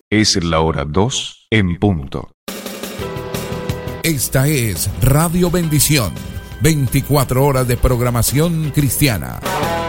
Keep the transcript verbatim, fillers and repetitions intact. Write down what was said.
Es la hora dos en punto. Esta es Radio Bendición, veinticuatro horas de programación cristiana.